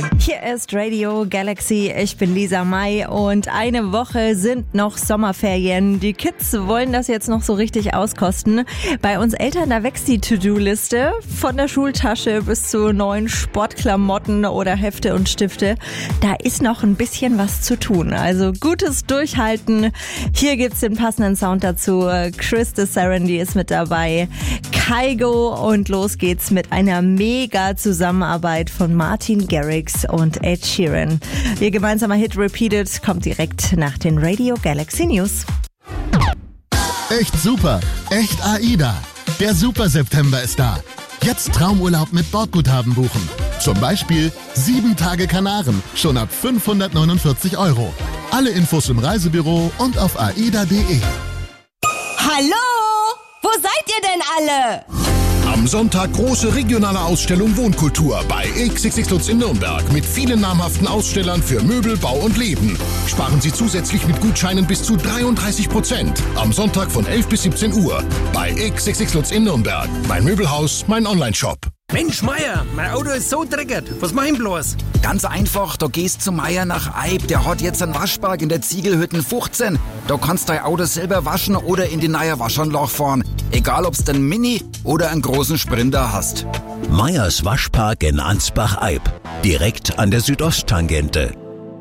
Hier ist Radio Galaxy, ich bin Lisa May und eine Woche sind noch Sommerferien. Die Kids wollen das jetzt noch so richtig auskosten. Bei uns Eltern, da wächst die To-Do-Liste von der Schultasche bis zu neuen Sportklamotten oder Hefte und Stifte. Da ist noch ein bisschen was zu tun, also gutes Durchhalten. Hier gibt's den passenden Sound dazu. Chris de Serendy ist mit dabei, Kygo und los geht's mit einer mega Zusammenarbeit von Martin Garrix und Ed Sheeran. Ihr gemeinsamer Hit Repeated kommt direkt nach den Radio Galaxy News. Echt super, echt AIDA. Der Super September ist da. Jetzt Traumurlaub mit Bordguthaben buchen. Zum Beispiel 7 Tage Kanaren, schon ab 549 €. Alle Infos im Reisebüro und auf aida.de. Hallo? Wo seid ihr denn alle? Am Sonntag große regionale Ausstellung Wohnkultur bei XXX Lutz in Nürnberg mit vielen namhaften Ausstellern für Möbel, Bau und Leben. Sparen Sie zusätzlich mit Gutscheinen bis zu 33%. Am Sonntag von 11 bis 17 Uhr bei XXX Lutz in Nürnberg. Mein Möbelhaus, mein Onlineshop. Mensch, Meier, mein Auto ist so dreckig. Was mach ich bloß? Ganz einfach, da gehst zu Meier nach Eib. Der hat jetzt einen Waschberg in der Ziegelhütten 15. Da kannst dein Auto selber waschen oder in die neue Waschanlage fahren. Egal, ob's den Mini oder einen großen Sprinter hast. Meyers Waschpark in Ansbach-Eib. Direkt an der Südosttangente.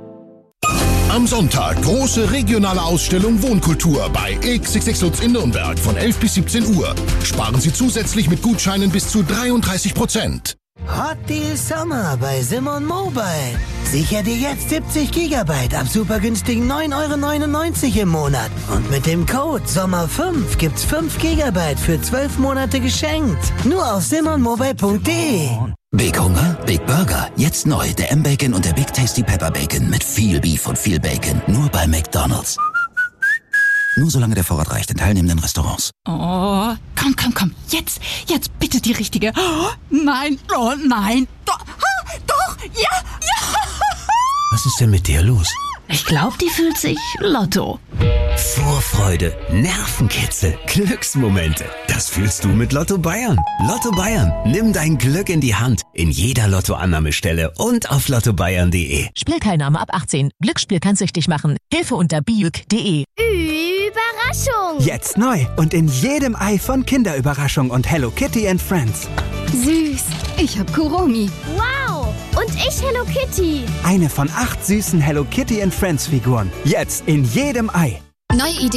Am Sonntag große regionale Ausstellung Wohnkultur bei XXX Lutz in Nürnberg von 11 bis 17 Uhr. Sparen Sie zusätzlich mit Gutscheinen bis zu 33%. Hot Deal Sommer bei Simon Mobile. Sicher dir jetzt 70 GB ab super günstigen 9,99 € im Monat. Und mit dem Code SOMMER5 gibt's 5 GB für 12 Monate geschenkt. Nur auf simonmobile.de. Big Hunger, Big Burger. Jetzt neu der M-Bacon und der Big Tasty Pepper Bacon mit viel Beef und viel Bacon. Nur bei McDonald's. Nur solange der Vorrat reicht in teilnehmenden Restaurants. Oh, komm. Jetzt bitte die richtige. Oh, nein, Doch, ja. Was ist denn mit dir los? Ich glaube, die fühlt sich Lotto. Vorfreude, Nervenkitzel, Glücksmomente. Das fühlst du mit Lotto Bayern. Lotto Bayern, nimm dein Glück in die Hand. In jeder Lottoannahmestelle und auf lottobayern.de. Spielteilnahme ab 18. Glücksspiel kann süchtig machen. Hilfe unter biuk.de. Überraschung! Jetzt neu und in jedem Ei von Kinderüberraschung und Hello Kitty and Friends. Süß! Ich hab Kuromi. Wow! Und ich Hello Kitty. Eine von 8 süßen Hello Kitty and Friends Figuren. Jetzt in jedem Ei. Neue Idee.